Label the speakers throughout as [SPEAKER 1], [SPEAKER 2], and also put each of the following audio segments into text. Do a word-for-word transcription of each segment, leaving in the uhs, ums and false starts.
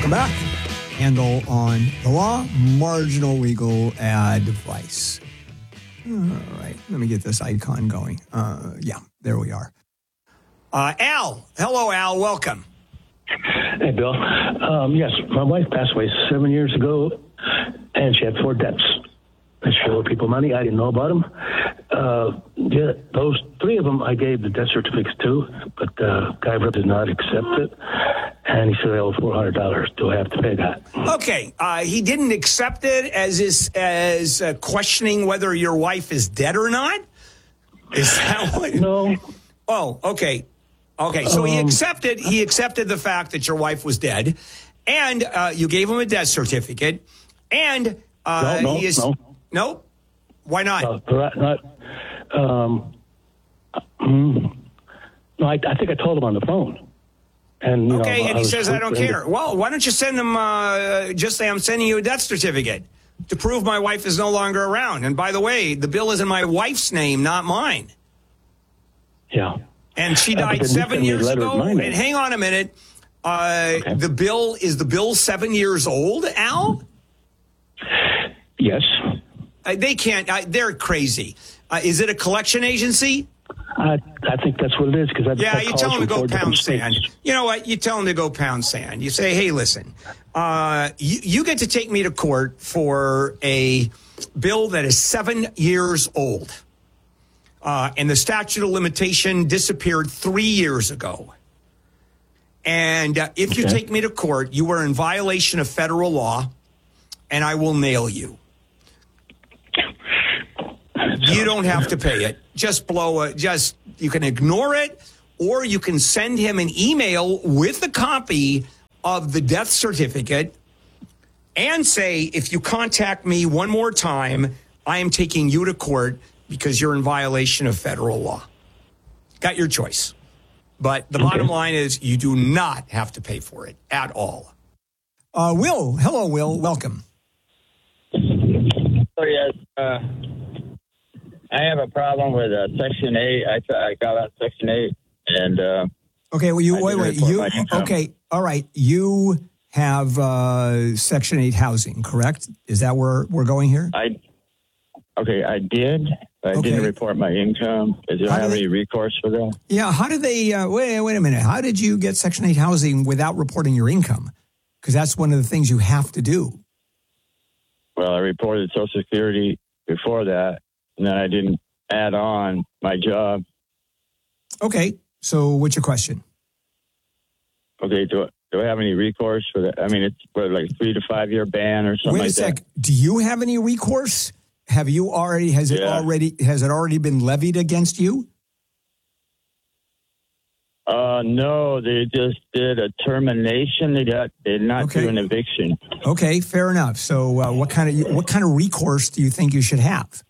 [SPEAKER 1] Welcome back. Handle on the law, marginal legal advice. All right, let me get this icon going. Uh, yeah, there we are. Uh, Al, hello, Al. Welcome.
[SPEAKER 2] Hey, Bill. Um, yes, my wife passed away seven years ago, and she had four debts. And she owed people money. I didn't know about them. Uh, yeah, those three of them I gave the death certificates to, but the guy did not accept it. And he said I owe four hundred dollars. Do I have to pay that?
[SPEAKER 1] Okay. Uh, he didn't accept it as is, as uh, questioning whether your wife is dead or not? Is that what?
[SPEAKER 2] No.
[SPEAKER 1] Oh, okay. Okay, so um, he accepted he accepted the fact that your wife was dead, and uh, you gave him a death certificate, and uh,
[SPEAKER 2] no, no,
[SPEAKER 1] he is
[SPEAKER 2] no.
[SPEAKER 1] No? Why not?
[SPEAKER 2] No, not. Um, mm, no, I, I think I told him on the phone. And, you
[SPEAKER 1] okay,
[SPEAKER 2] know,
[SPEAKER 1] and
[SPEAKER 2] I
[SPEAKER 1] he says, I don't care.
[SPEAKER 2] To...
[SPEAKER 1] Well, why don't you send him, uh, just say I'm sending you a death certificate to prove my wife is no longer around. And by the way, the bill is in my wife's name, not mine.
[SPEAKER 2] Yeah.
[SPEAKER 1] And she died uh, seven years ago. And hang on a minute. Uh, okay. The bill, is the bill seven years old, Al?
[SPEAKER 2] Yes.
[SPEAKER 1] Uh, they can't, uh, they're crazy. Uh, is it a collection agency?
[SPEAKER 2] I, I think that's what it is. Because
[SPEAKER 1] Yeah, you tell them to go pound sand. You know what? You tell them to go pound sand. You say, hey, listen, uh, you, you get to take me to court for a bill that is seven years old. Uh, and the statute of limitation disappeared three years ago. And uh, if okay. you take me to court, you are in violation of federal law, and I will nail you. You don't have to pay it. Just blow it. Just, you can ignore it, or you can send him an email with a copy of the death certificate and say, if you contact me one more time, I am taking you to court because you're in violation of federal law. Got your choice. But the okay. bottom line is you do not have to pay for it at all. Uh, Will. Hello, Will. Welcome.
[SPEAKER 3] Oh, yes. Uh, I have a problem with uh, Section eight. I, I got on Section eight, and uh,
[SPEAKER 1] okay. Well, you wait, wait. You okay? All right. You have uh, Section eight housing, correct? Is that where we're going here?
[SPEAKER 3] I okay. I did. I
[SPEAKER 1] okay.
[SPEAKER 3] didn't report my income. Do I have they, any recourse for that?
[SPEAKER 1] Yeah. How did they? Uh, wait, wait a minute. How did you get Section eight housing without reporting your income? Because that's one of the things you have to do.
[SPEAKER 3] Well, I reported Social Security before that. And then I didn't add on my job.
[SPEAKER 1] Okay. So what's your question?
[SPEAKER 3] Okay. Do I, do I have any recourse for that? I mean, it's what, like three to five year ban or something
[SPEAKER 1] Wait a
[SPEAKER 3] like
[SPEAKER 1] sec.
[SPEAKER 3] that.
[SPEAKER 1] Do you have any recourse? Have you already, has it
[SPEAKER 3] yeah.
[SPEAKER 1] already, has it already been levied against you?
[SPEAKER 3] Uh, no, they just did a termination. They got, they did not
[SPEAKER 1] okay.
[SPEAKER 3] do an eviction.
[SPEAKER 1] Okay. Fair enough. So uh, what kind of, what kind of recourse do you think you should have?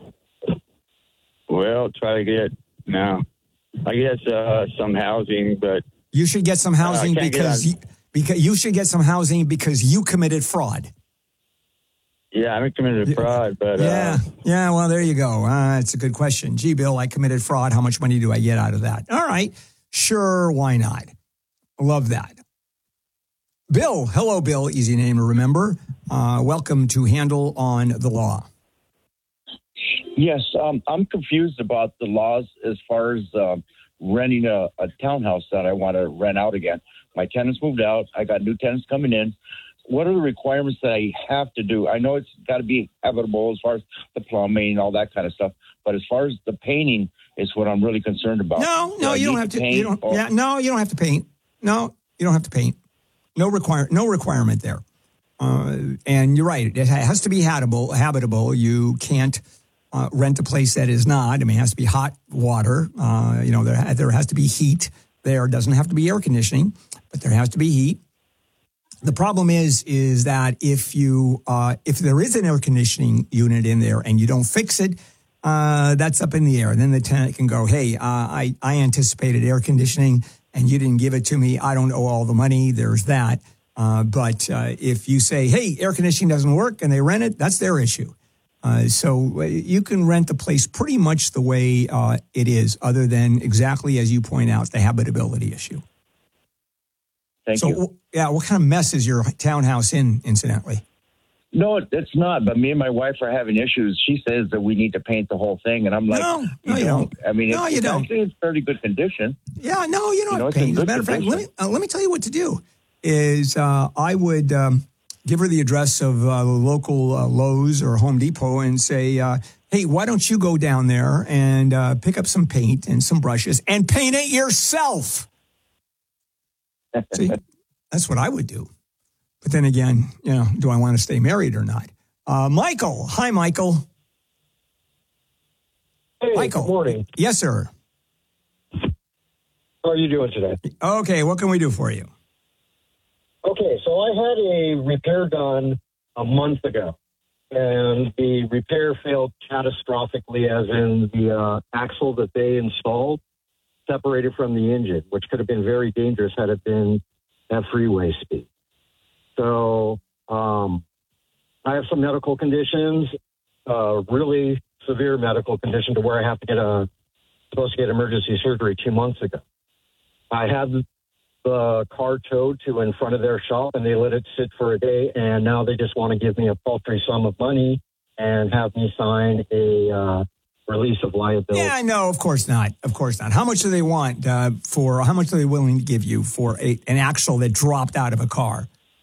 [SPEAKER 3] Well, try to get now. I guess uh, some housing, but
[SPEAKER 1] you should get some housing
[SPEAKER 3] uh,
[SPEAKER 1] because you, because you should get some housing because you committed fraud.
[SPEAKER 3] Yeah, I haven't committed fraud, but
[SPEAKER 1] yeah,
[SPEAKER 3] uh,
[SPEAKER 1] yeah. Well, there you go. Uh, it's a good question. Gee, Bill, I committed fraud. How much money do I get out of that? All right, sure, why not? Love that. Bill, hello, Bill. Easy name to remember. Uh, welcome to Handle on the Law.
[SPEAKER 4] Yes, um, I'm confused about the laws as far as uh, renting a, a townhouse that I want to rent out again. My tenants moved out. I got new tenants coming in. What are the requirements that I have to do? I know it's got to be habitable as far as the plumbing and all that kind of stuff. But as far as the painting is what I'm really concerned about.
[SPEAKER 1] No, no,
[SPEAKER 4] do
[SPEAKER 1] you don't have to. You don't,
[SPEAKER 4] or,
[SPEAKER 1] yeah, no, you don't have to paint. No, you don't have to paint. No require, no requirement there. Uh, and you're right. It has to be habitable. Habitable. You can't Uh, rent a place that is not. I mean, it has to be hot water. Uh, you know, there there has to be heat. There doesn't have to be air conditioning, but there has to be heat. The problem is, is that if you uh, if there is an air conditioning unit in there and you don't fix it, uh, that's up in the air. And then the tenant can go, "Hey, uh, I I anticipated air conditioning and you didn't give it to me. I don't owe all the money." There's that. Uh, but uh, if you say, "Hey, air conditioning doesn't work," and they rent it, that's their issue. Uh, so you can rent the place pretty much the way uh, it is, other than exactly as you point out, the habitability issue.
[SPEAKER 4] Thank
[SPEAKER 1] so,
[SPEAKER 4] you.
[SPEAKER 1] yeah, what kind of mess is your townhouse in, incidentally?
[SPEAKER 4] No, it- it's not. But me and my wife are having issues. She says that we need to paint the whole thing, and I'm like,
[SPEAKER 1] No, no, you don't.
[SPEAKER 4] I mean,
[SPEAKER 1] No,
[SPEAKER 4] it's,
[SPEAKER 1] you
[SPEAKER 4] it's
[SPEAKER 1] don't.
[SPEAKER 4] actually in fairly good condition.
[SPEAKER 1] Yeah, no, you don't
[SPEAKER 4] You know,
[SPEAKER 1] have
[SPEAKER 4] it's in
[SPEAKER 1] paint. As a
[SPEAKER 4] good
[SPEAKER 1] matter of fact, let me,
[SPEAKER 4] condition.
[SPEAKER 1] uh, let me tell you what to do. Is uh, I would um, give her the address of uh, the local uh, Lowe's or Home Depot and say, uh, hey, why don't you go down there and uh, pick up some paint and some brushes and paint it yourself? See, that's what I would do. But then again, you know, do I want to stay married or not? Uh, Michael. Hi, Michael.
[SPEAKER 5] Hey,
[SPEAKER 1] Michael.
[SPEAKER 5] good morning.
[SPEAKER 1] Yes, sir.
[SPEAKER 5] How are you doing today?
[SPEAKER 1] Okay, what can we do for you?
[SPEAKER 5] Okay, so I had a repair done a month ago, and the repair failed catastrophically, as in the uh, axle that they installed separated from the engine, which could have been very dangerous had it been at freeway speed. So um, I have some medical conditions, uh, really severe medical condition to where I have to get a supposed to get emergency surgery two months ago. I had the car towed to in front of their shop, and they let it sit for a day, and now they just want to give me a paltry sum of money and have me sign a uh, release of liability.
[SPEAKER 1] Yeah, no, of course not. Of course not. How much do they want uh, for, how much are they willing to give you for a, an axle that dropped out of a car?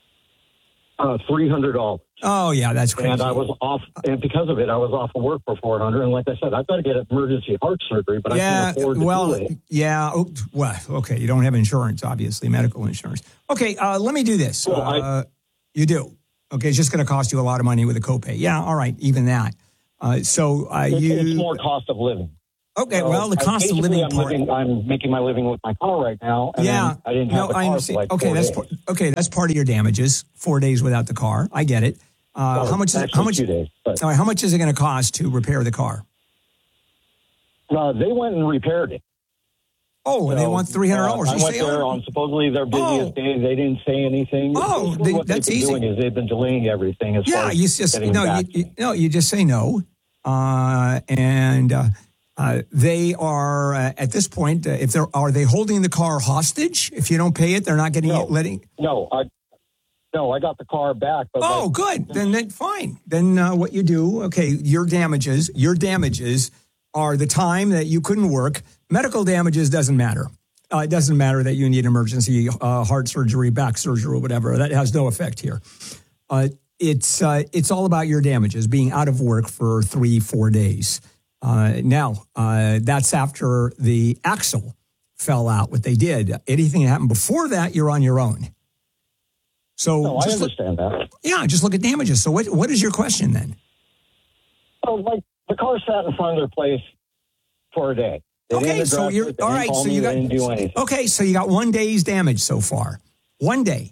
[SPEAKER 5] Uh, three hundred dollars.
[SPEAKER 1] Oh, yeah, that's crazy.
[SPEAKER 5] And I was off, and because of it, I was off of work for four hundred dollars. And like I said, I've got to get emergency heart surgery, but
[SPEAKER 1] yeah,
[SPEAKER 5] I can't afford to
[SPEAKER 1] well,
[SPEAKER 5] do it.
[SPEAKER 1] yeah, oh, well, okay, you don't have insurance, obviously, medical insurance. Okay, uh, let me do this.
[SPEAKER 5] Well,
[SPEAKER 1] uh, you do. Okay, it's just going to cost you a lot of money with a copay. Yeah, all right, even that. Uh, so uh,
[SPEAKER 5] It-
[SPEAKER 1] you...
[SPEAKER 5] It's more cost of living.
[SPEAKER 1] Okay,
[SPEAKER 5] So
[SPEAKER 1] well, the
[SPEAKER 5] I-
[SPEAKER 1] cost of
[SPEAKER 5] basically,
[SPEAKER 1] living
[SPEAKER 5] I'm,
[SPEAKER 1] part...
[SPEAKER 5] living, I'm making my living with my car right now, and
[SPEAKER 1] Yeah,
[SPEAKER 5] then I didn't have
[SPEAKER 1] no,
[SPEAKER 5] the car
[SPEAKER 1] I
[SPEAKER 5] for
[SPEAKER 1] understand.
[SPEAKER 5] like
[SPEAKER 1] Okay,
[SPEAKER 5] four
[SPEAKER 1] that's
[SPEAKER 5] days.
[SPEAKER 1] par- okay. That's part of your damages. Four days without the car. I get it. Uh,
[SPEAKER 5] Oh,
[SPEAKER 1] how much? Is,
[SPEAKER 5] actually
[SPEAKER 1] how much?
[SPEAKER 5] two days, but-
[SPEAKER 1] all right, how much is it going to cost to repair the car?
[SPEAKER 5] Uh, they went and repaired it.
[SPEAKER 1] Oh, and they
[SPEAKER 5] So,
[SPEAKER 1] want three hundred dollars.
[SPEAKER 5] uh, I went there on supposedly their busiest
[SPEAKER 1] Oh.
[SPEAKER 5] day. They didn't say anything.
[SPEAKER 1] Oh,
[SPEAKER 5] Basically
[SPEAKER 1] they-
[SPEAKER 5] what
[SPEAKER 1] that's
[SPEAKER 5] they've been
[SPEAKER 1] easy.
[SPEAKER 5] doing is they've been delaying everything as far
[SPEAKER 1] Yeah,
[SPEAKER 5] as
[SPEAKER 1] you just
[SPEAKER 5] getting
[SPEAKER 1] no,
[SPEAKER 5] back
[SPEAKER 1] you,
[SPEAKER 5] to
[SPEAKER 1] you,
[SPEAKER 5] me.
[SPEAKER 1] no, you just say no, uh, and uh, uh, they are uh, at this point. Uh, if they're are they holding the car hostage? If you don't pay it, they're not getting
[SPEAKER 5] No.
[SPEAKER 1] it. Letting.
[SPEAKER 5] No, I no, I got the car back. But
[SPEAKER 1] Oh,
[SPEAKER 5] like,
[SPEAKER 1] good. Then, then fine. Then uh, what you do? Okay, your damages. Your damages are the time that you couldn't work. Medical damages doesn't matter. Uh, it doesn't matter that you need emergency uh, heart surgery, back surgery, or whatever. That has no effect here. Uh, it's uh, it's all about your damages, being out of work for three, four days. Uh, now, uh, that's after the axle fell out, what they did. Anything that happened before that, you're on your own. So
[SPEAKER 5] no, I
[SPEAKER 1] just look,
[SPEAKER 5] understand that.
[SPEAKER 1] yeah, just look at damages. So what what is your question then?
[SPEAKER 5] So, like the car sat in front of their place for a day. They
[SPEAKER 1] Okay,
[SPEAKER 5] didn't
[SPEAKER 1] so
[SPEAKER 5] address
[SPEAKER 1] you're
[SPEAKER 5] it. They
[SPEAKER 1] all
[SPEAKER 5] didn't
[SPEAKER 1] right.
[SPEAKER 5] call
[SPEAKER 1] So
[SPEAKER 5] me.
[SPEAKER 1] you
[SPEAKER 5] They
[SPEAKER 1] got
[SPEAKER 5] didn't do anything.
[SPEAKER 1] okay. So you got one day's damage so far. One day.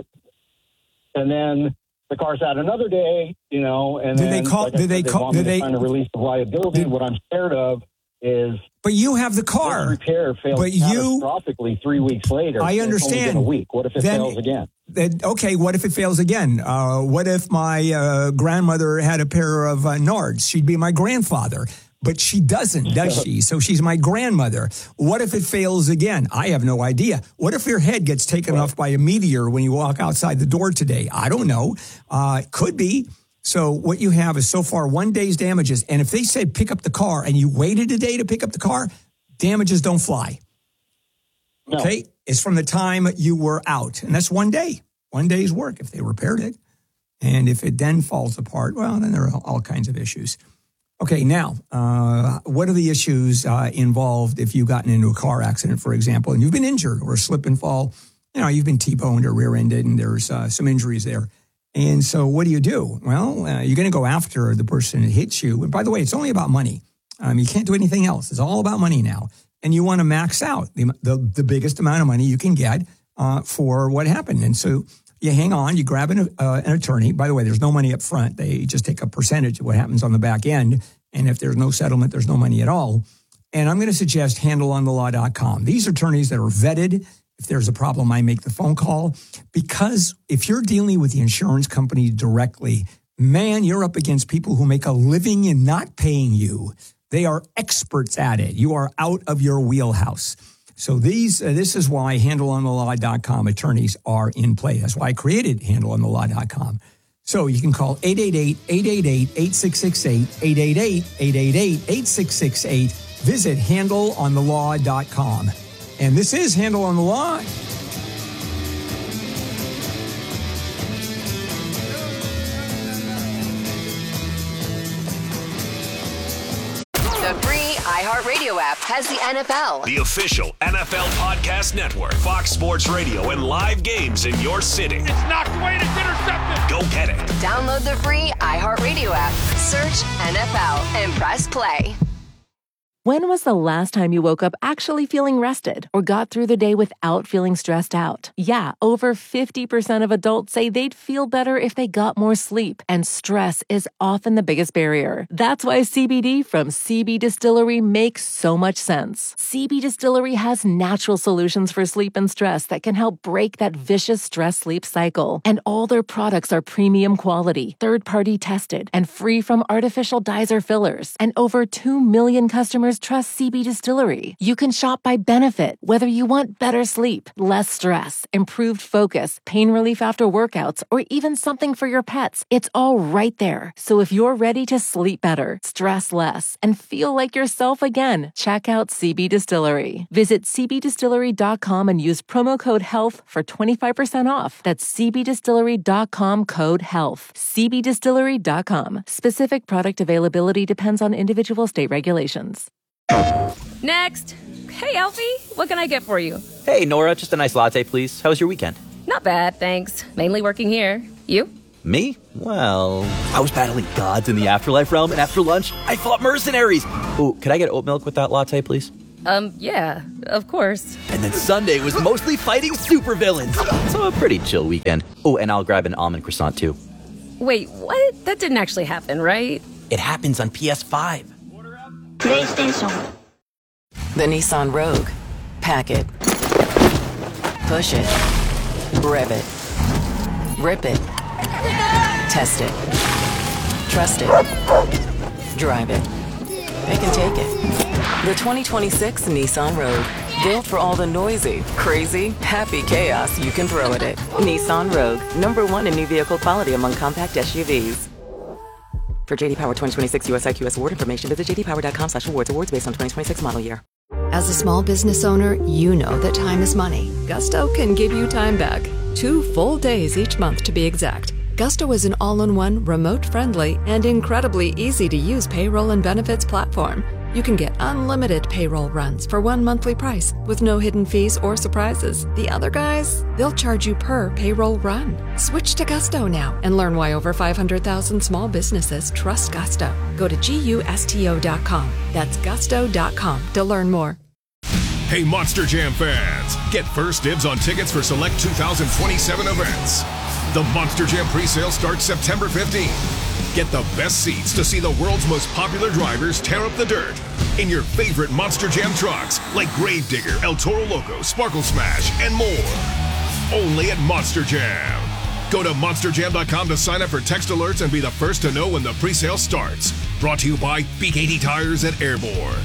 [SPEAKER 5] And then the car sat another day, you know. And
[SPEAKER 1] Did they
[SPEAKER 5] then,
[SPEAKER 1] call-
[SPEAKER 5] Like I
[SPEAKER 1] did they
[SPEAKER 5] said,
[SPEAKER 1] call-
[SPEAKER 5] want me
[SPEAKER 1] did
[SPEAKER 5] to
[SPEAKER 1] they-
[SPEAKER 5] sign a release of liability?
[SPEAKER 1] Did-
[SPEAKER 5] what I'm scared of is
[SPEAKER 1] But you have the
[SPEAKER 5] this
[SPEAKER 1] car.
[SPEAKER 5] repair failed
[SPEAKER 1] But you-
[SPEAKER 5] catastrophically three weeks later.
[SPEAKER 1] I
[SPEAKER 5] It's only
[SPEAKER 1] understand.
[SPEAKER 5] been a week. What if it
[SPEAKER 1] Then-
[SPEAKER 5] fails again?
[SPEAKER 1] Then, okay, what if it fails again? Uh, what if my uh, grandmother had a pair of uh, Nards? She'd be my grandfather. But she doesn't, does she? So she's my grandmother. What if it fails again? I have no idea. What if your head gets taken off by a meteor when you walk outside the door today? I don't know. Uh, could be. So what you have is so far one day's damages. And if they said pick up the car and you waited a day to pick up the car, damages don't fly.
[SPEAKER 5] No.
[SPEAKER 1] Okay? It's from the time you were out. And that's one day. One day's work if they repaired it. And if it then falls apart, well, then there are all kinds of issues. Okay, now, uh, what are the issues uh, involved if you've gotten into a car accident, for example, and you've been injured or slip and fall? You know, you've been T-boned or rear-ended, and there's uh, some injuries there. And so what do you do? Well, uh, you're going to go after the person that hits you. And by the way, it's only about money. Um, you can't do anything else. It's all about money now. And you want to max out the, the, the biggest amount of money you can get uh, for what happened. And so you hang on, you grab an, uh, an attorney. By the way, there's no money up front. They just take a percentage of what happens on the back end. And if there's no settlement, there's no money at all. And I'm going to suggest handle on the law dot com. These are attorneys that are vetted. If there's a problem, I make the phone call. Because if you're dealing with the insurance company directly, man, you're up against people who make a living in not paying you. They are experts at it. You are out of your wheelhouse. So these, uh, this is why handle on the law dot com attorneys are in play. That's why I created handle on the law dot com. So you can call eight eight eight, eight eight eight, eight six six eight, eight eight eight, eight eight eight, eight six six eight. Visit handle on the law dot com. And this is Handle on the Law.
[SPEAKER 6] The free iHeartRadio app has the N F L.
[SPEAKER 7] The official N F L podcast network, Fox Sports Radio, and live games in your city.
[SPEAKER 8] It's knocked away and it's intercepted.
[SPEAKER 7] Go get it.
[SPEAKER 6] Download the free iHeartRadio app. Search N F L and press play.
[SPEAKER 9] When was the last time you woke up actually feeling rested or got through the day without feeling stressed out? Yeah, over fifty percent of adults say they'd feel better if they got more sleep, and stress is often the biggest barrier. That's why C B D from C B Distillery makes so much sense. C B Distillery has natural solutions for sleep and stress that can help break that vicious stress-sleep cycle. And all their products are premium quality, third-party tested, and free from artificial dyes or fillers. And over two million customers trust C B Distillery. You can shop by benefit, whether you want better sleep, less stress, improved focus, pain relief after workouts, or even something for your pets. It's all right there. So if you're ready to sleep better, stress less, and feel like yourself again, check out C B Distillery. Visit c b distillery dot com and use promo code HEALTH for twenty-five percent off. That's c b distillery dot com code HEALTH. c b distillery dot com. Specific product availability depends on individual state regulations.
[SPEAKER 10] Next. Hey, Alfie, what can I get for you?
[SPEAKER 11] Hey, Nora, just a nice latte, please. How was your weekend?
[SPEAKER 10] Not bad, thanks. Mainly working here. You?
[SPEAKER 11] Me? Well, I was battling gods in the afterlife realm, and after lunch, I fought mercenaries. Ooh, could I get oat milk with that latte, please?
[SPEAKER 10] Um, yeah, of course.
[SPEAKER 11] And then Sunday was mostly fighting supervillains. So a pretty chill weekend. Oh, and I'll grab an almond croissant, too.
[SPEAKER 10] Wait, what? That didn't actually happen, right?
[SPEAKER 11] It happens on P S five.
[SPEAKER 12] PlayStation. The Nissan Rogue. Pack it. Push it. Rev it. Rip it. Test it. Trust it. Drive it. They can take it. The twenty twenty-six Nissan Rogue. Built for all the noisy, crazy, happy chaos you can throw at it. Nissan Rogue. Number one in new vehicle quality among compact S U Vs. For J D Power twenty twenty-six U S I Q S award information, visit j d power dot com slash awards. Awards based on twenty twenty-six model year.
[SPEAKER 13] As a small business owner, you know that time is money. Gusto can give you time back. Two full days each month to be exact. Gusto is an all-in-one, remote-friendly, and incredibly easy-to-use payroll and benefits platform. You can get unlimited payroll runs for one monthly price with no hidden fees or surprises. The other guys, they'll charge you per payroll run. Switch to Gusto now and learn why over five hundred thousand small businesses trust Gusto. Go to gusto dot com. That's gusto dot com to learn more.
[SPEAKER 7] Hey, Monster Jam fans, get first dibs on tickets for select two thousand twenty-seven events. The Monster Jam presale starts September fifteenth. Get the best seats to see the world's most popular drivers tear up the dirt in your favorite Monster Jam trucks like Gravedigger, El Toro Loco, Sparkle Smash, and more. Only at Monster Jam. Go to monster jam dot com to sign up for text alerts and be the first to know when the presale starts. Brought to you by B K T Tires and Airborne.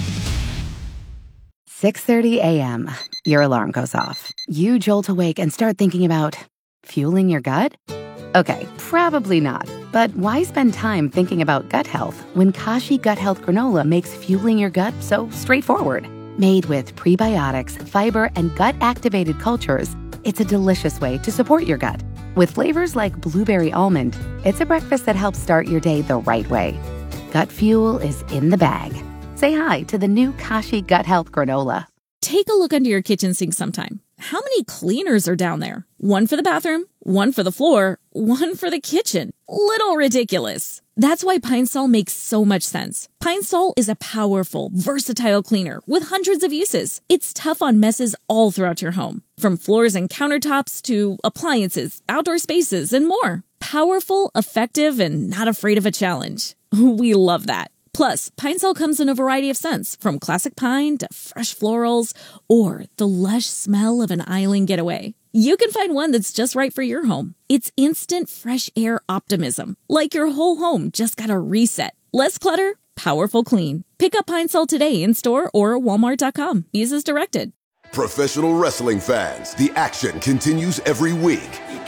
[SPEAKER 14] six thirty a.m. Your alarm goes off. You jolt awake and start thinking about fueling your gut? Okay, probably not. But why spend time thinking about gut health when Kashi Gut Health Granola makes fueling your gut so straightforward? Made with prebiotics, fiber, and gut-activated cultures, it's a delicious way to support your gut. With flavors like blueberry almond, it's a breakfast that helps start your day the right way. Gut fuel is in the bag. Say hi to the new Kashi Gut Health Granola.
[SPEAKER 15] Take a look under your kitchen sink sometime. How many cleaners are down there? One for the bathroom, one for the floor, one for the kitchen. Little ridiculous. That's why Pine Sol makes so much sense. Pine Sol is a powerful, versatile cleaner with hundreds of uses. It's tough on messes all throughout your home, from floors and countertops to appliances, outdoor spaces, and more. Powerful, effective, and not afraid of a challenge. We love that. Plus, Pine Sol comes in a variety of scents, from classic pine to fresh florals, or the lush smell of an island getaway. You can find one that's just right for your home. It's instant fresh air optimism, like your whole home just got a reset. Less clutter, powerful clean. Pick up Pine Sol today in store or walmart dot com. Use as directed.
[SPEAKER 16] Professional wrestling fans, the action continues every week.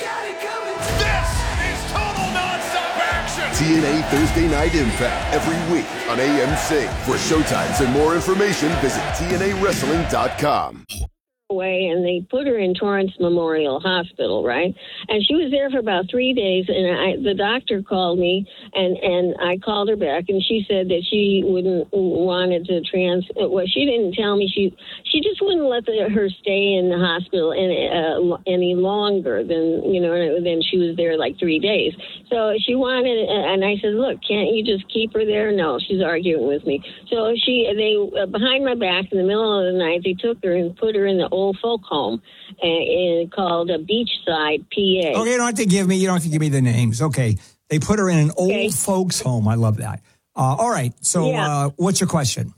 [SPEAKER 8] This is total nonstop action.
[SPEAKER 16] T N A Thursday Night Impact every week on A M C. For showtimes and more information, visit T N A wrestling dot com.
[SPEAKER 17] Away and they put her in Torrance Memorial Hospital, right? And she was there for about three days. And I, the doctor called me, and and I called her back, and she said that she wouldn't wanted to trans. Well, she didn't tell me she she just wouldn't let the, her stay in the hospital any uh, any longer than you know than she was there like three days. So she wanted, and I said, look, can't you just keep her there? No, she's arguing with me. So she they uh, behind my back in the middle of the night, they took her and put her in the old folk home uh, in, called a Beachside, P A.
[SPEAKER 1] Okay, you don't have to give me. You don't have to give me the names. Okay, they put her in an old okay. folks home. I love that. Uh, all right. So, yeah. uh, what's your question?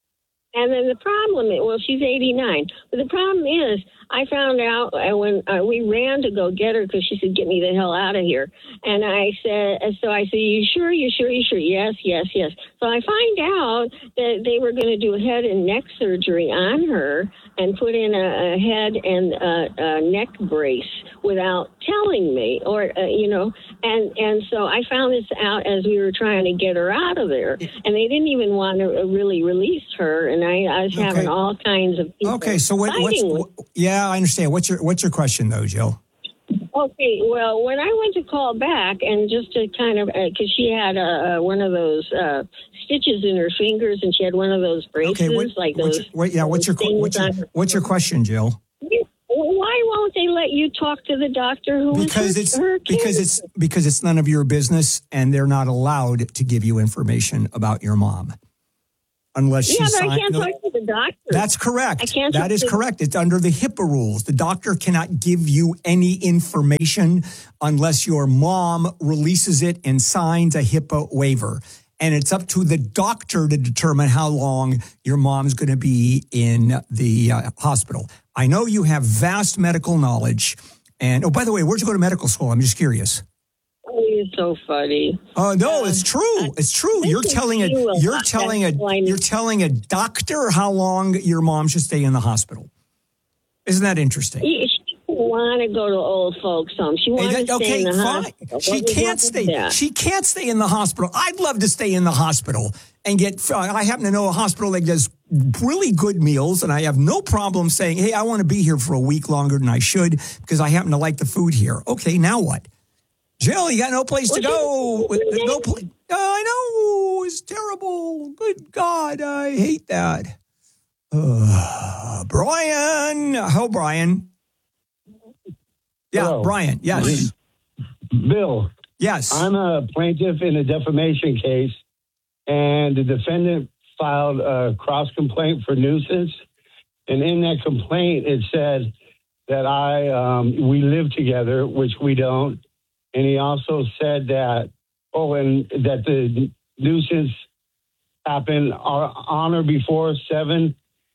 [SPEAKER 17] And then the problem is, well, she's eighty-nine. But the problem is, I found out when uh, we ran to go get her because she said, get me the hell out of here. And I said, so I said, you sure, you sure, you sure? Yes, yes, yes. So I find out that they were going to do a head and neck surgery on her and put in a, a head and a, a neck brace without telling me, or, uh, you know, and, and so I found this out as we were trying to get her out of there. And they didn't even want to really release her. And I, I was okay. having all kinds of people
[SPEAKER 1] Okay, so what, what's, what, yeah, I understand. What's your, what's your question, though, Jill?
[SPEAKER 17] Okay, well, when I went to call back, and just to kind of, because uh, she had uh, one of those uh, stitches in her fingers, and she had one of those braces,
[SPEAKER 1] okay, what,
[SPEAKER 17] like
[SPEAKER 1] what's
[SPEAKER 17] those.
[SPEAKER 1] Your, wait, yeah, what's your what's your, what's your question, Jill?
[SPEAKER 17] Why won't they let you talk to the doctor who
[SPEAKER 1] because
[SPEAKER 17] her,
[SPEAKER 1] it's
[SPEAKER 17] her
[SPEAKER 1] because it's because it's none of your business, and they're not allowed to give you information about your mom. Unless
[SPEAKER 17] yeah,
[SPEAKER 1] she
[SPEAKER 17] but
[SPEAKER 1] signed,
[SPEAKER 17] I can't
[SPEAKER 1] no,
[SPEAKER 17] talk to the doctor.
[SPEAKER 1] That's correct.
[SPEAKER 17] I can't
[SPEAKER 1] that is
[SPEAKER 17] to,
[SPEAKER 1] correct. It's under the HIPAA rules. The doctor cannot give you any information unless your mom releases it and signs a HIPAA waiver. And it's up to the doctor to determine how long your mom's going to be in the uh, hospital. I know you have vast medical knowledge. And, oh, by the way, where'd you go to medical school? I'm just curious.
[SPEAKER 17] Oh, you're so funny.
[SPEAKER 1] Oh uh, no, it's true. It's true. You're telling a you're telling a you're telling a doctor how long your mom should stay in the hospital. Isn't that interesting?
[SPEAKER 17] She didn't want to go to old folks' home. She wanted to
[SPEAKER 1] okay,
[SPEAKER 17] stay in the
[SPEAKER 1] fine.
[SPEAKER 17] hospital.
[SPEAKER 1] She can't stay. She can't stay in the hospital. I'd love to stay in the hospital and get. I happen to know a hospital that does really good meals, and I have no problem saying, "Hey, I want to be here for a week longer than I should because I happen to like the food here." Okay, now what? Jill, you got no place to go. There's no place. Oh, I know. It's terrible. Good God. I hate that. Uh, Brian. Hello, Brian. Yeah,
[SPEAKER 18] Hello.
[SPEAKER 1] Brian. Yes.
[SPEAKER 18] Bill.
[SPEAKER 1] Yes.
[SPEAKER 18] I'm a plaintiff in a defamation case, and the defendant filed a cross complaint for nuisance. And in that complaint, it said that I um, we live together, which we don't. And he also said that, oh, and that the nuisance happened on or before seven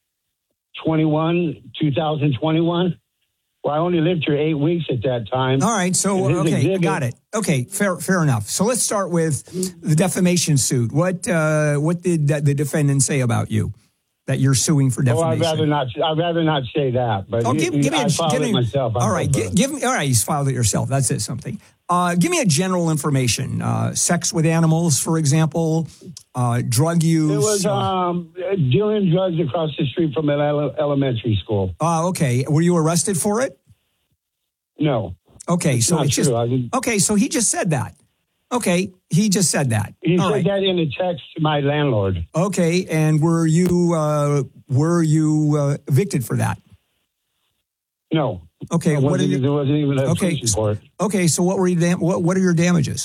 [SPEAKER 18] twenty-one, two thousand twenty-one. Well, I only lived here eight weeks at that time.
[SPEAKER 1] All right. So, okay, exhibit, got it. Okay, fair fair enough. So let's start with the defamation suit. What uh, what did the defendant say about you that you're suing for defamation?
[SPEAKER 18] Oh, I'd rather not. I'd rather not say that. But
[SPEAKER 1] oh, give,
[SPEAKER 18] you,
[SPEAKER 1] give me
[SPEAKER 18] I
[SPEAKER 1] a,
[SPEAKER 18] filed
[SPEAKER 1] give
[SPEAKER 18] it
[SPEAKER 1] me,
[SPEAKER 18] myself.
[SPEAKER 1] All right, give, give me. All right, you filed it yourself. That's it. Something. Uh, give me a general information. Uh, sex with animals, for example. Uh, drug use.
[SPEAKER 18] It was um, dealing drugs across the street from an ele- elementary school.
[SPEAKER 1] Uh, okay. Were you arrested for it?
[SPEAKER 18] No.
[SPEAKER 1] Okay,
[SPEAKER 18] it's
[SPEAKER 1] so
[SPEAKER 18] not
[SPEAKER 1] it's just
[SPEAKER 18] true.
[SPEAKER 1] okay. So he just said that. Okay, he just said that.
[SPEAKER 18] He
[SPEAKER 1] All
[SPEAKER 18] said
[SPEAKER 1] right.
[SPEAKER 18] that in a text to my landlord.
[SPEAKER 1] Okay, and were you uh, were you uh, evicted for that?
[SPEAKER 18] No.
[SPEAKER 1] Okay, what are you,
[SPEAKER 18] there wasn't even a
[SPEAKER 1] okay,
[SPEAKER 18] police report.
[SPEAKER 1] Okay, so what were you? Dam- what what are your damages?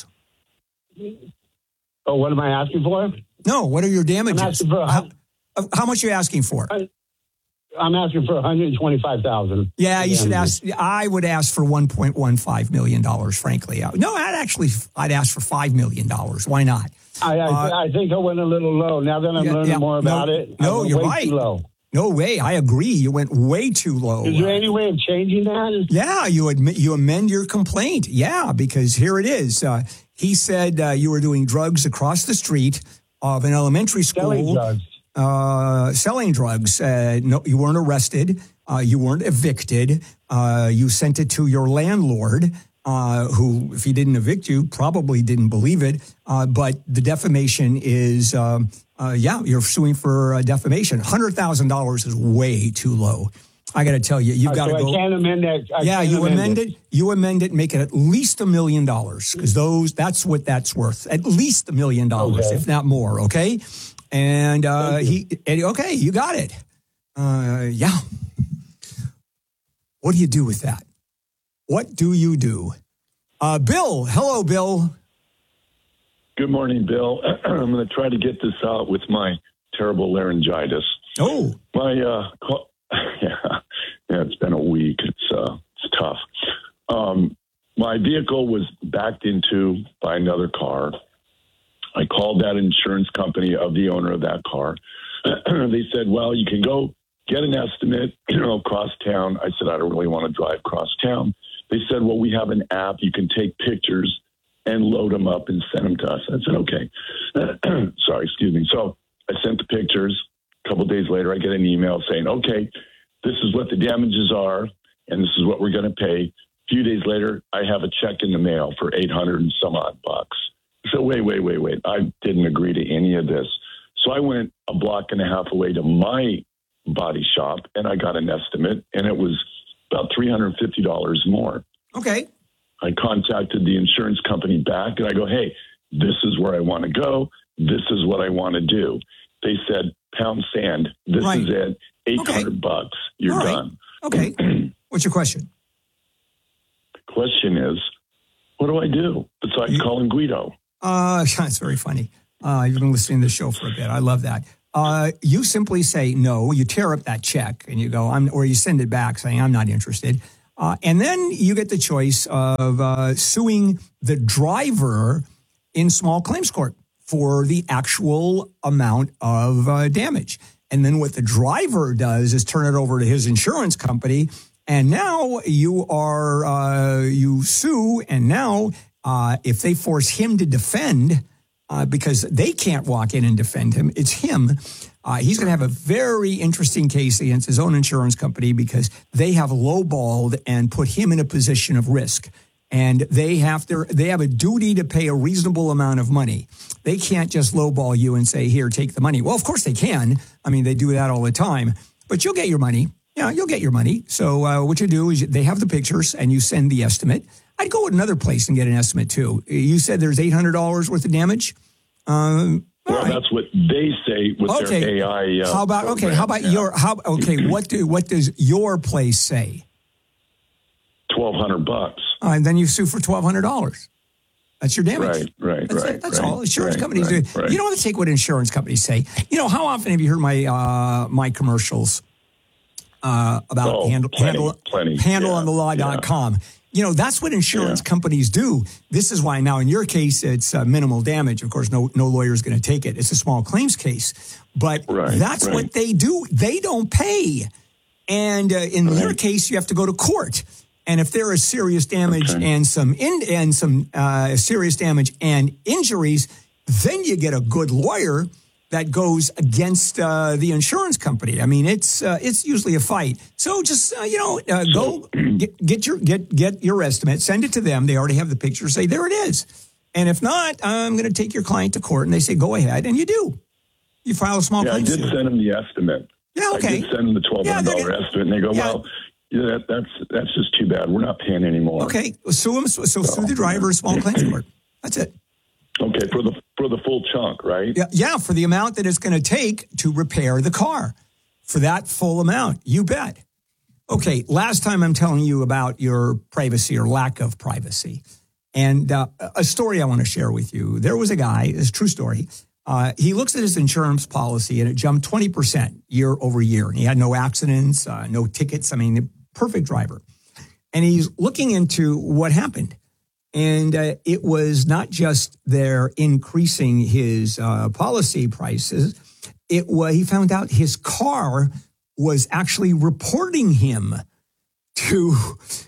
[SPEAKER 18] Oh, what am I asking for?
[SPEAKER 1] No, what are your damages?
[SPEAKER 18] I'm asking for,
[SPEAKER 1] how, how much are you asking for?
[SPEAKER 18] I, I'm asking for one hundred twenty-five thousand dollars.
[SPEAKER 1] Yeah, you should ask. I would ask for one point one five million dollars, frankly. No, I'd actually, I'd ask for five million dollars. Why not?
[SPEAKER 18] I, I, uh, I think I went a little low. Now that I'm
[SPEAKER 1] yeah,
[SPEAKER 18] learning
[SPEAKER 1] yeah,
[SPEAKER 18] more about
[SPEAKER 1] no,
[SPEAKER 18] it,
[SPEAKER 1] no,
[SPEAKER 18] I went
[SPEAKER 1] you're
[SPEAKER 18] way
[SPEAKER 1] right.
[SPEAKER 18] too low.
[SPEAKER 1] No way. I agree. You went way too low.
[SPEAKER 18] Is there any way of changing that?
[SPEAKER 1] Yeah, you admit, you amend your complaint. Yeah, because here it is. Uh, he said uh, you were doing drugs across the street of an elementary school.
[SPEAKER 18] Selling drugs.
[SPEAKER 1] uh, selling drugs. Uh, no, you weren't arrested. Uh, you weren't evicted. Uh, you sent it to your landlord, uh, who, if he didn't evict you, probably didn't believe it. Uh, but the defamation is, um, uh, yeah, you're suing for uh, defamation. one hundred thousand dollars is way too low. I got to tell you, you've
[SPEAKER 18] Uh,
[SPEAKER 1] got to
[SPEAKER 18] so
[SPEAKER 1] go.
[SPEAKER 18] I can't amend that. I
[SPEAKER 1] yeah,
[SPEAKER 18] can't
[SPEAKER 1] you
[SPEAKER 18] amend
[SPEAKER 1] amend
[SPEAKER 18] it.
[SPEAKER 1] it. You amend it, make it at least a million dollars, because those that's what that's worth. At least a million dollars,
[SPEAKER 18] Okay.
[SPEAKER 1] if not more. Okay, and uh, he and, okay, you got it. Uh, yeah. What do you do with that? What do you do? Uh, Bill, hello, Bill.
[SPEAKER 19] Good morning, Bill. I'm going to try to get this out with my terrible laryngitis.
[SPEAKER 1] Oh,
[SPEAKER 19] my uh, call, yeah, yeah, it's been a week. It's uh, it's tough. Um, my vehicle was backed into by another car. I called that insurance company of the owner of that car. They said, "Well, you can go get an estimate, you know, across town." I said, "I don't really want to drive across town." They said, "Well, we have an app. You can take pictures and load them up and send them to us." I said, "Okay." Sorry, excuse me. So I sent the pictures. A couple of days later, I get an email saying, "Okay, this is what the damages are, and this is what we're going to pay." A few days later, I have a check in the mail for eight hundred and some odd bucks. So wait, wait, wait, wait. I didn't agree to any of this. So I went a block and a half away to my body shop, and I got an estimate, and it was about three hundred fifty dollars more.
[SPEAKER 1] Okay.
[SPEAKER 19] I contacted the insurance company back, and I go, "Hey, this is where I want to go. This is what I want to do." They said, "Pound sand. This
[SPEAKER 1] Right.
[SPEAKER 19] is it. eight hundred
[SPEAKER 1] Okay.
[SPEAKER 19] bucks. You're
[SPEAKER 1] All right.
[SPEAKER 19] done."
[SPEAKER 1] Okay. What's your question?
[SPEAKER 19] Question is, what do I do besides
[SPEAKER 1] You-
[SPEAKER 19] calling Guido?
[SPEAKER 1] Uh, it's very funny. Uh, you've been listening to the show for a bit. I love that. Uh, you simply say no. You tear up that check and you go, "I'm," or you send it back saying, "I'm not interested." Uh, and then you get the choice of uh, suing the driver in small claims court for the actual amount of uh, damage. And then what the driver does is turn it over to his insurance company. And now you are, uh, you sue. And now uh, if they force him to defend, uh, because they can't walk in and defend him, it's him. Uh, he's going to have a very interesting case against his own insurance company because they have lowballed and put him in a position of risk. And they have to, they have a duty to pay a reasonable amount of money. They can't just lowball you and say, "Here, take the money." Well, of course they can. I mean, they do that all the time. But you'll get your money. Yeah, you'll get your money. So uh, what you do is they have the pictures and you send the estimate. I'd go to another place and get an estimate too. You said there's eight hundred dollars worth of damage. Um,
[SPEAKER 19] Well,
[SPEAKER 1] right.
[SPEAKER 19] that's what they say with
[SPEAKER 1] Okay.
[SPEAKER 19] their A I. Uh,
[SPEAKER 1] how about okay? How about
[SPEAKER 19] program.
[SPEAKER 1] your how? Okay, what do what does your place say?
[SPEAKER 19] twelve hundred bucks.
[SPEAKER 1] Uh, and then you sue for twelve hundred dollars. That's your damage.
[SPEAKER 19] Right, right,
[SPEAKER 1] That's
[SPEAKER 19] right.
[SPEAKER 1] it. That's
[SPEAKER 19] right,
[SPEAKER 1] all. Insurance
[SPEAKER 19] right,
[SPEAKER 1] companies
[SPEAKER 19] right,
[SPEAKER 1] do.
[SPEAKER 19] right.
[SPEAKER 1] You don't want to take what insurance companies say. You know, how often have you heard my uh, my commercials uh, about
[SPEAKER 19] Oh,
[SPEAKER 1] handle
[SPEAKER 19] plenty,
[SPEAKER 1] handle
[SPEAKER 19] plenty.
[SPEAKER 1] handle
[SPEAKER 19] Yeah,
[SPEAKER 1] on the law dot com? You know, that's what insurance companies do. This is why now in your case, it's uh, minimal damage. Of course, no no lawyer is going to take it. It's a small claims case. But
[SPEAKER 19] Right,
[SPEAKER 1] that's
[SPEAKER 19] right.
[SPEAKER 1] what they do. They don't pay. And uh, in your case, you have to go to court. And if there is serious damage
[SPEAKER 19] Okay.
[SPEAKER 1] and some in, and some uh, serious damage and injuries, then you get a good lawyer that goes against uh, the insurance company. I mean, it's uh, it's usually a fight. So just uh, you know, uh, go get, get your get get your estimate, send it to them. They already have the picture. Say there it is. And if not, I'm going to take your client to court. And they say go ahead, and you do. You file a small
[SPEAKER 19] Yeah, I
[SPEAKER 1] claims
[SPEAKER 19] did
[SPEAKER 1] suit.
[SPEAKER 19] send them the estimate.
[SPEAKER 1] Yeah, okay.
[SPEAKER 19] I did send them the twelve hundred dollars
[SPEAKER 1] Yeah, they're
[SPEAKER 19] estimate, and they go,
[SPEAKER 1] yeah.
[SPEAKER 19] "Well, yeah, that, that's that's just too bad. We're not paying anymore."
[SPEAKER 1] Okay, sue them. So sue the driver, small claims court. That's it.
[SPEAKER 19] Okay, for the for the full chunk, right?
[SPEAKER 1] Yeah, yeah, for the amount that it's going to take to repair the car. For that full amount, you bet. Okay, last time I'm telling you about your privacy or lack of privacy. And uh, a story I want to share with you. There was a guy, it's a true story. Uh, he looks at his insurance policy and it jumped twenty percent year over year. And he had no accidents, uh, no tickets. I mean, perfect driver. And he's looking into what happened. And uh, it was not just their increasing his uh, policy prices. It was, he found out his car was actually reporting him to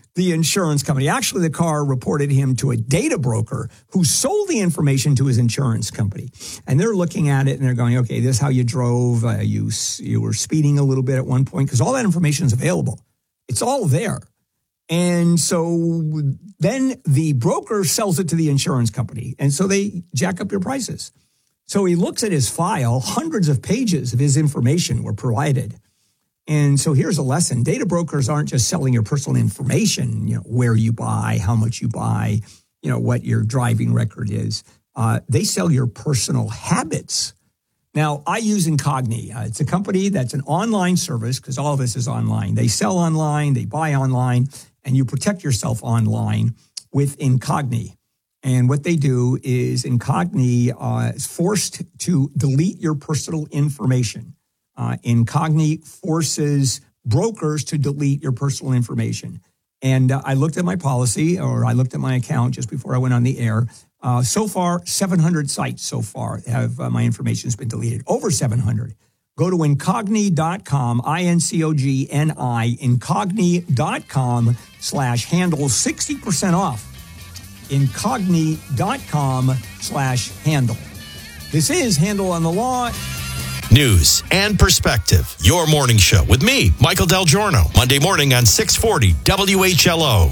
[SPEAKER 1] the insurance company. Actually, the car reported him to a data broker who sold the information to his insurance company. And they're looking at it and they're going, okay, this is how you drove. Uh, you, you were speeding a little bit at one point, because all that information is available. It's all there. And so then the broker sells it to the insurance company. And so they jack up your prices. So he looks at his file. Hundreds of pages of his information were provided. And so here's a lesson. Data brokers aren't just selling your personal information, you know, where you buy, how much you buy, you know, what your driving record is. Uh, they sell your personal habits. Now, I use Incogni. Uh, it's a company that's an online service, because all of this is online. They sell online, they buy online, and you protect yourself online with Incogni. And what they do is Incogni uh, is forced to delete your personal information. Uh, Incogni forces brokers to delete your personal information. And uh, I looked at my policy, or I looked at my account just before I went on the air. Uh, so far, seven hundred sites so far have uh, my information has been deleted. Over seven hundred. Go to incogni dot com, I N C O G N I, incogni dot com slash handle, sixty percent off. incogni dot com slash handle. This is Handle on the Law.
[SPEAKER 20] News and perspective. Your morning show with me, Michael Del Giorno. Monday morning on six forty W H L O.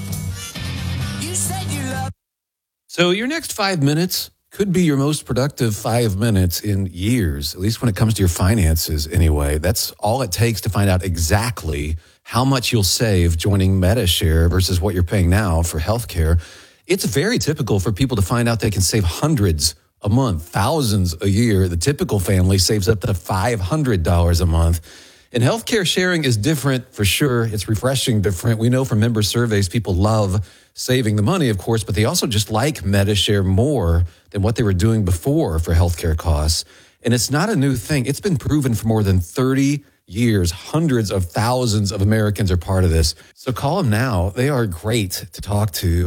[SPEAKER 21] So your next five minutes could be your most productive five minutes in years, at least when it comes to your finances anyway. That's all it takes to find out exactly how much you'll save joining MediShare versus what you're paying now for healthcare. It's very typical for people to find out they can save hundreds a month, thousands a year. The typical family saves up to five hundred dollars a month. And healthcare sharing is different for sure. It's refreshing different. We know from member surveys, people love saving the money, of course, but they also just like MediShare more than what they were doing before for healthcare costs. And it's not a new thing. It's been proven for more than thirty years. Hundreds of thousands of Americans are part of this. So call them now. They are great to talk to.